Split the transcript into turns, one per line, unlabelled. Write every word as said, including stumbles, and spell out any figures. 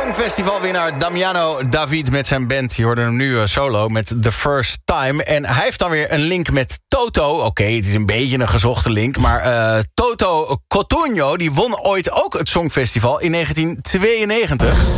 Songfestivalwinnaar Damiano David met zijn band. Je hoorde hem nu uh, solo met The First Time. En hij heeft dan weer een link met Toto. Oké, okay, het is een beetje een gezochte link. Maar uh, Toto Cotugno die won ooit ook het Songfestival in negentien tweeënnegentig.